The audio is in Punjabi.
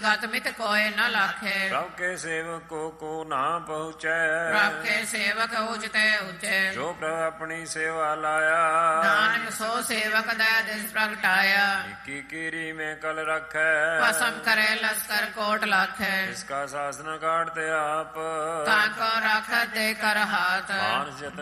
ਗਤ ਮਿਤ ਕੋਇ ਨ ਲਾਖੇ। ਪ੍ਰਭ ਕੇ ਸੇਵਕ ਕੋ ਨਾ ਪਹੁੰਚੈ। ਪ੍ਰਭ ਕੇ ਸੇਵਕ ਉਚਤੇ ਉਚੇ। ਜੋ ਪ੍ਰਭ ਆਪਣੀ ਸੇਵਾ ਲਾਇਆ। ਨਾਨਕ ਸੋ ਸੇਵਕ ਦਇਆ ਦਿਸ ਪ੍ਰਗਟਾਇਆ। ਇਕੀ ਕੀਰੀ ਮੈਂ ਕਲ ਰੱਖੈ। ਭਸਮ ਕਰੇ ਲਸਕਰ ਕੋਟ ਲਾਖੈ। ਇਸਕਾ ਸਾਸਨ ਕਾਟਤੇ ਆਪ। ਤਾਂ ਕੋ ਰੱਖਤ ਦੇ ਕਰ ਹਾਥ। ਮਾਨਸ ਜਤਨ